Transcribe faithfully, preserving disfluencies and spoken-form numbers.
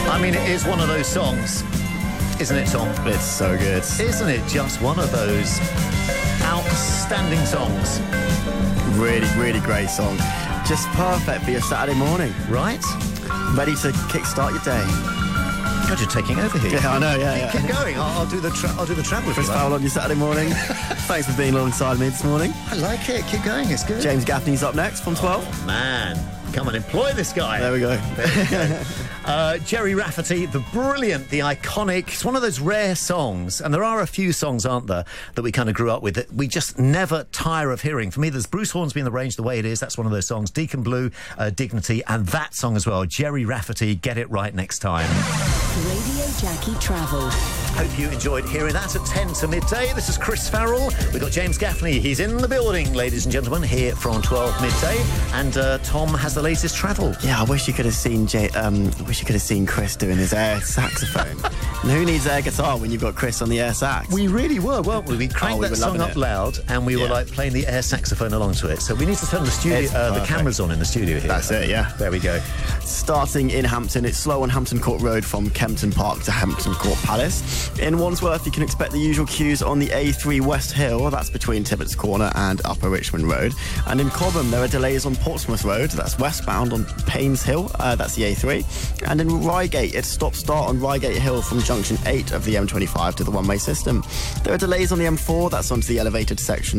I mean, it is one of those songs, isn't it, Tom? It's so good. Isn't it just one of those outstanding songs? Really, really great song. Just perfect for your Saturday morning. Right? Ready to kickstart your day. God, you're taking over here. Yeah, I know, yeah, yeah. Keep going. I'll, I'll do the tra- I'll do the travel with Chris you. Fowler on your Saturday morning. Thanks for being alongside me this morning. I like it. Keep going. It's good. James Gaffney's up next from twelve. Oh, man. Come and employ this guy. There we go. There we go. uh, Gerry Rafferty, the brilliant, the iconic. It's one of those rare songs, and there are a few songs, aren't there, that we kind of grew up with that we just never tire of hearing. For me, there's Bruce Hornsby and the Range the Way It Is. That's one of those songs. Deacon Blue, uh, Dignity, and that song as well. Gerry Rafferty, Get It Right Next Time. Radio Jackie Travel. Hope you enjoyed hearing that at ten to midday. This is Chris Farrell. We've got James Gaffney. He's in the building, ladies and gentlemen, here from twelve midday. And uh, Tom has the latest travel. Yeah, I wish you could have seen Jay, um, I wish you could have seen Chris doing his air saxophone. And who needs air guitar when you've got Chris on the air sax? We really were, weren't we? We cranked Oh, we that were song loving up it. loud, and we Yeah. were like playing the air saxophone along to it. So we need to turn the studio, It's uh, the perfect. cameras on in the studio here. That's it, yeah. There we go. Starting in Hampton, it's slow on Hampton Court Road from Kempton Park to Hampton Court Palace. In Wandsworth, you can expect the usual queues on the A three West Hill, that's between Tibbets Corner and Upper Richmond Road. And in Cobham, there are delays on Portsmouth Road, that's westbound on Paynes Hill, uh, that's the A three. And in Reigate, it's stop-start on Reigate Hill from junction eight of the M twenty-five to the one-way system. There are delays on the M four, that's onto the elevated section